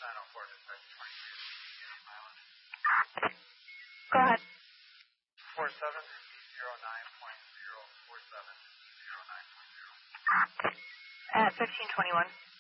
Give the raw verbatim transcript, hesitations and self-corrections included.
Go ahead. Four seven zero nine point zero four seven zero nine point zero. At fifteen twenty one.